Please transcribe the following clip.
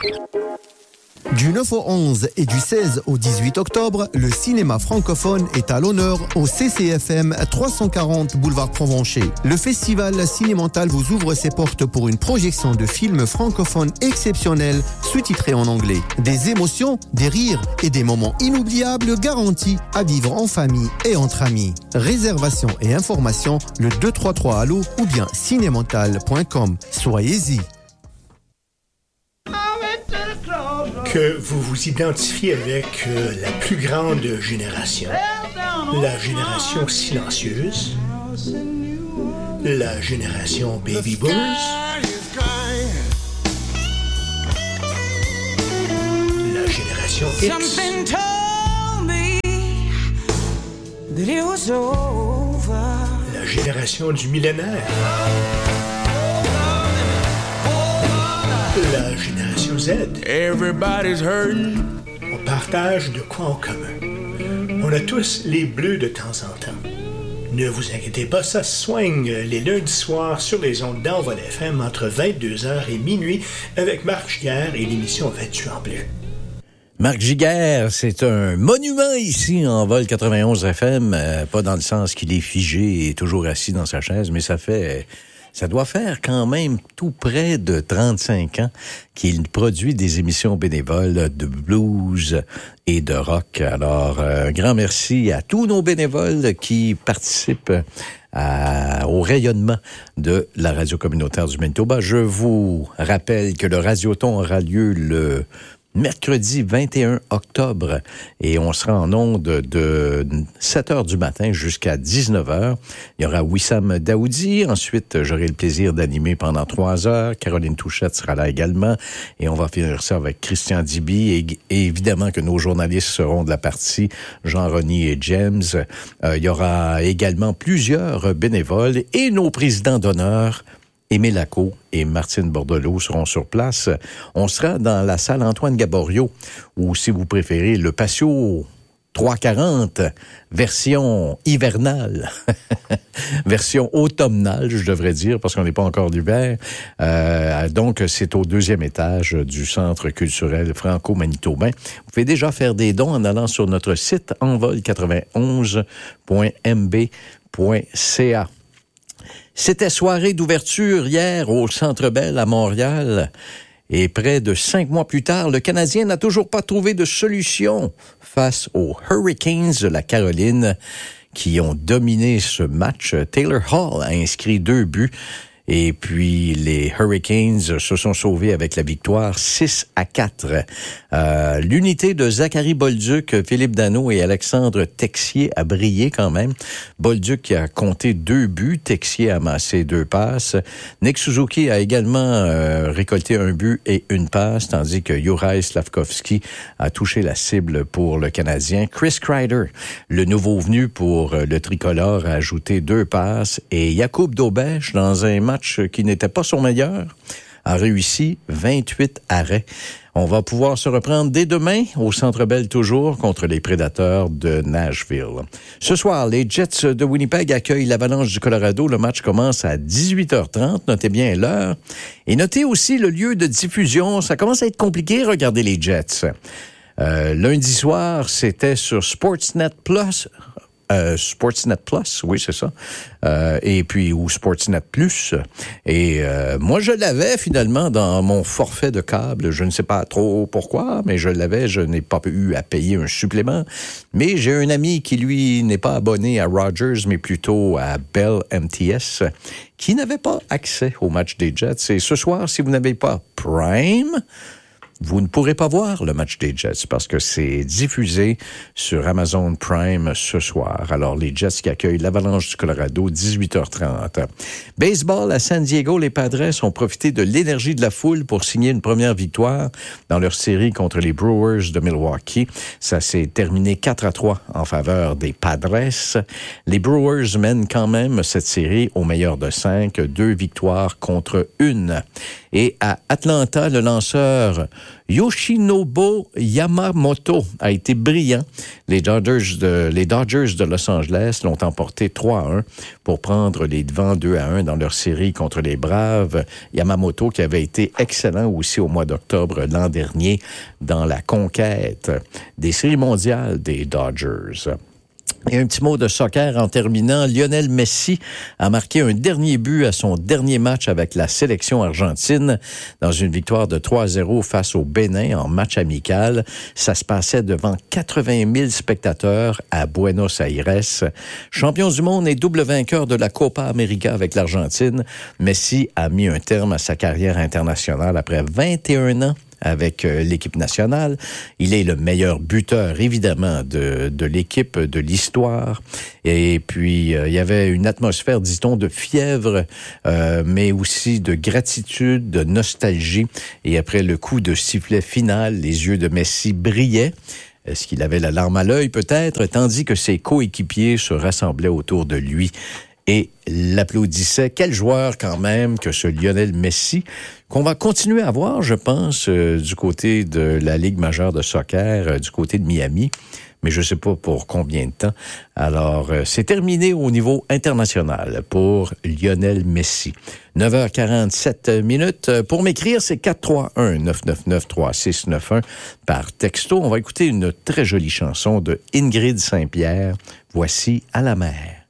Du 9 au 11 et du 16 au 18 octobre, le cinéma francophone est à l'honneur au CCFM 340 boulevard Provencher. Le festival Cinémental vous ouvre ses portes pour une projection de films francophones exceptionnels sous-titrés en anglais. Des émotions, des rires et des moments inoubliables garantis à vivre en famille et entre amis. Réservation et informations le 233 Allo ou bien cinémental.com. Soyez-y. Que vous vous identifiez avec la plus grande génération, la génération silencieuse, la génération baby boomers, la génération X, la génération du millénaire, la génération Z. Everybody's hurting. On partage de quoi en commun. On a tous les bleus de temps en temps. Ne vous inquiétez pas, ça se soigne les lundis soirs sur les ondes d'Envol FM entre 22h et minuit avec Marc Giguère et l'émission 28 en bleu. Marc Giguère, c'est un monument ici en Vol 91 FM, pas dans le sens qu'il est figé et toujours assis dans sa chaise, mais ça doit faire quand même tout près de 35 ans qu'il produit des émissions bénévoles de blues et de rock. Alors, un grand merci à tous nos bénévoles qui participent au rayonnement de la radio communautaire du Manitoba. Je vous rappelle que le Radioton aura lieu le mercredi 21 octobre et on sera en ondes de 7h du matin jusqu'à 19h. Il y aura Wissam Daoudi. Ensuite, j'aurai le plaisir d'animer pendant 3 heures. Caroline Touchette sera là également et on va finir ça avec Christian Diby et évidemment que nos journalistes seront de la partie, Jean-Rony et James. Il y aura également plusieurs bénévoles et nos présidents d'honneur Émile Lacaux et Martine Bordelot seront sur place. On sera dans la salle Antoine Gaborio, ou si vous préférez, le patio 340, version hivernale, version automnale, je devrais dire, parce qu'on n'est pas encore d'hiver. Donc, c'est au 2e étage du Centre culturel franco-manitobain. Vous pouvez déjà faire des dons en allant sur notre site envol91.mb.ca. C'était soirée d'ouverture hier au Centre Bell à Montréal. Et près de 5 mois plus tard, le Canadien n'a toujours pas trouvé de solution face aux Hurricanes de la Caroline qui ont dominé ce match. Taylor Hall a inscrit 2 buts. Et puis, les Hurricanes se sont sauvés avec la victoire 6-4. L'unité de Zachary Bolduc, Philippe Danault et Alexandre Texier a brillé quand même. Bolduc a compté 2 buts, Texier a amassé 2 passes. Nick Suzuki a également récolté 1 but et 1 passe, tandis que Juraj Slafkovský a touché la cible pour le Canadien. Chris Kreider, le nouveau venu pour le tricolore, a ajouté 2 passes. Et Jakub Dobeš, dans un match qui n'était pas son meilleur, a réussi 28 arrêts. On va pouvoir se reprendre dès demain au Centre Bell toujours contre les Prédateurs de Nashville. Ce soir, les Jets de Winnipeg accueillent l'Avalanche du Colorado. Le match commence à 18h30. Notez bien l'heure. Et notez aussi le lieu de diffusion. Ça commence à être compliqué, regardez les Jets. Lundi soir, c'était sur Sportsnet Plus. Sportsnet Plus, oui, c'est ça. Et puis, ou Sportsnet Plus. Et moi, je l'avais finalement dans mon forfait de câble. Je ne sais pas trop pourquoi, mais je l'avais. Je n'ai pas eu à payer un supplément. Mais j'ai un ami qui, lui, n'est pas abonné à Rogers, mais plutôt à Bell MTS, qui n'avait pas accès au match des Jets. Et ce soir, si vous n'avez pas Prime, vous ne pourrez pas voir le match des Jets parce que c'est diffusé sur Amazon Prime ce soir. Alors, les Jets qui accueillent l'Avalanche du Colorado, 18h30. Baseball à San Diego, les Padres ont profité de l'énergie de la foule pour signer une première victoire dans leur série contre les Brewers de Milwaukee. Ça s'est terminé 4-3 en faveur des Padres. Les Brewers mènent quand même cette série au meilleur de 5, 2 victoires contre 1. Et à Atlanta, le lanceur Yoshinobu Yamamoto a été brillant. Les Dodgers de Los Angeles l'ont emporté 3-1 pour prendre les devants 2-1 dans leur série contre les Braves. Yamamoto qui avait été excellent aussi au mois d'octobre l'an dernier dans la conquête des séries mondiales des Dodgers. Et un petit mot de soccer en terminant. Lionel Messi a marqué un dernier but à son dernier match avec la sélection argentine dans une victoire de 3-0 face au Bénin en match amical. Ça se passait devant 80 000 spectateurs à Buenos Aires. Champion du monde et double vainqueur de la Copa América avec l'Argentine, Messi a mis un terme à sa carrière internationale après 21 ans avec l'équipe nationale. Il est le meilleur buteur, évidemment, de l'équipe, de l'histoire. Et puis, il y avait une atmosphère, dit-on, de fièvre, mais aussi de gratitude, de nostalgie. Et après le coup de sifflet final, les yeux de Messi brillaient. Est-ce qu'il avait la larme à l'œil, peut-être, tandis que ses coéquipiers se rassemblaient autour de lui et l'applaudissait. Quel joueur quand même que ce Lionel Messi, qu'on va continuer à voir, je pense, du côté de la Ligue majeure de soccer, du côté de Miami, mais je ne sais pas pour combien de temps. Alors, c'est terminé au niveau international pour Lionel Messi. 9h47. Pour m'écrire, c'est 431-999-3691 par texto. On va écouter une très jolie chanson de Ingrid Saint-Pierre. Voici À la mer.